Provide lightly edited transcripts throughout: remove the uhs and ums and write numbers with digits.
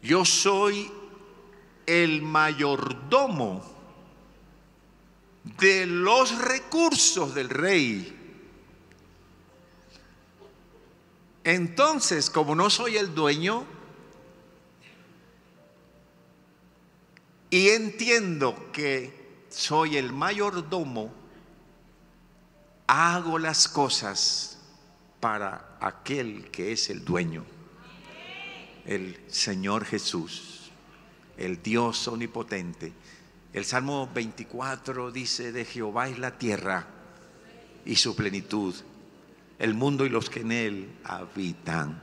Yo soy el mayordomo de los recursos del rey. Entonces, como no soy el dueño y entiendo que soy el mayordomo, hago las cosas para aquel que es el dueño, el Señor Jesús, el Dios omnipotente. El Salmo 24 dice: de Jehová es la tierra y su plenitud, el mundo y los que en él habitan.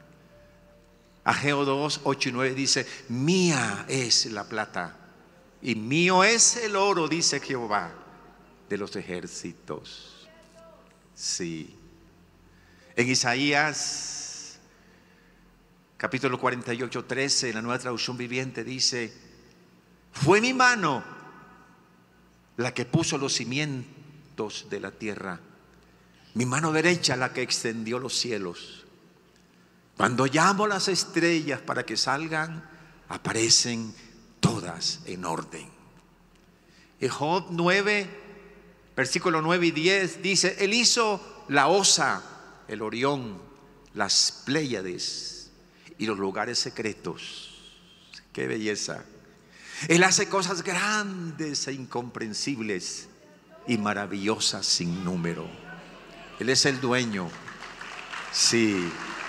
Ageo 2, 8 y 9 dice: mía es la plata y mío es el oro, dice Jehová de los ejércitos. Sí. En Isaías capítulo 48, 13, en la Nueva Traducción Viviente dice: fue mi mano la que puso los cimientos de la tierra, mi mano derecha la que extendió los cielos. Cuando llamo las estrellas para que salgan, aparecen todas en orden. En Job 9, versículo 9 y 10 dice: él hizo la Osa, el Orión, las Pléyades y los lugares secretos. ¡Qué belleza! Él hace cosas grandes e incomprensibles y maravillosas sin número. Él es el dueño. Sí,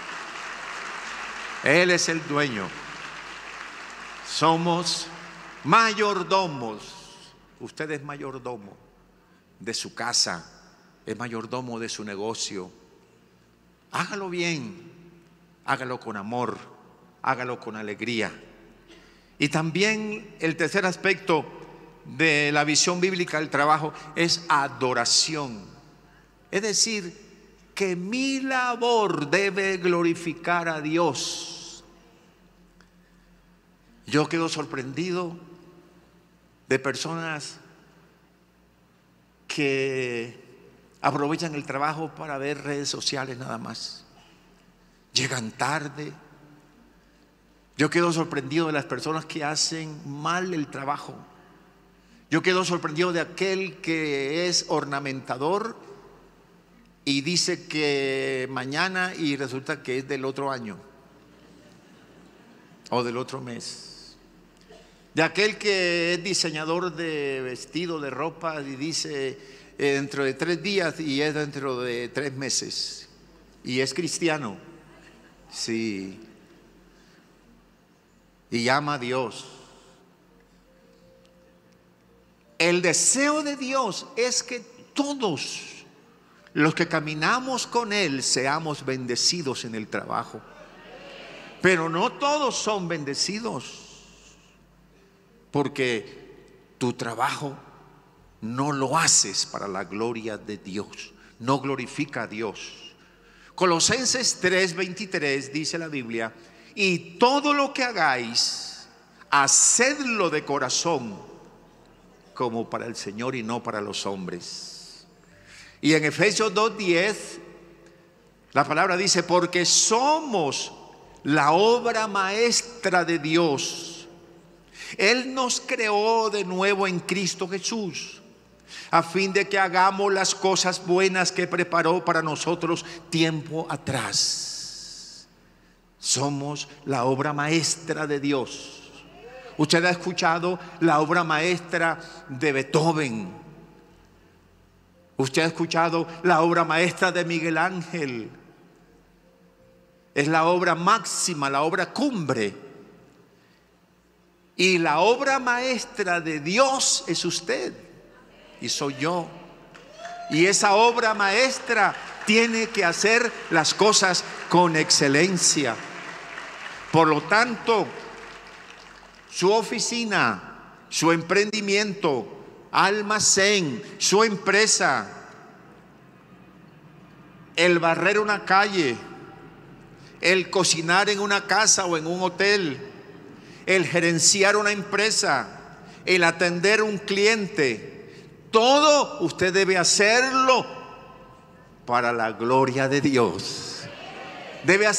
Él es el dueño. Somos mayordomos. Usted es mayordomo de su casa, es mayordomo de su negocio. Hágalo bien, hágalo con amor, hágalo con alegría. Y también el tercer aspecto de la visión bíblica del trabajo es adoración. Es decir, que mi labor debe glorificar a Dios. Yo quedo sorprendido de personas que aprovechan el trabajo para ver redes sociales nada más. Llegan tarde. Yo quedo sorprendido de las personas que hacen mal el trabajo. Yo quedo sorprendido de aquel que es ornamentador y dice que mañana y resulta que es del otro año o del otro mes. De aquel que es diseñador de vestido, de ropa, y dice dentro de 3 días y es dentro de 3 meses. Y es cristiano. Sí. Y ama a Dios. El deseo de Dios es que todos los que caminamos con Él seamos bendecidos en el trabajo. Pero no todos son bendecidos, porque tu trabajo no lo haces para la gloria de Dios, no glorifica a Dios. Colosenses 3:23 dice la Biblia: y todo lo que hagáis, hacedlo de corazón, como para el Señor y no para los hombres. Y en Efesios 2:10 la palabra dice: porque somos la obra maestra de Dios. Él nos creó de nuevo en Cristo Jesús, a fin de que hagamos las cosas buenas que preparó para nosotros tiempo atrás. Somos la obra maestra de Dios. Usted ha escuchado la obra maestra de Beethoven. Usted ha escuchado la obra maestra de Miguel Ángel. Es la obra máxima, la obra cumbre. Y la obra maestra de Dios es usted y soy yo. Y esa obra maestra tiene que hacer las cosas con excelencia. Por lo tanto, su oficina, su emprendimiento, almacén, su empresa, el barrer una calle, el cocinar en una casa o en un hotel, el gerenciar una empresa, el atender un cliente, todo usted debe hacerlo para la gloria de Dios. Debe hacerlo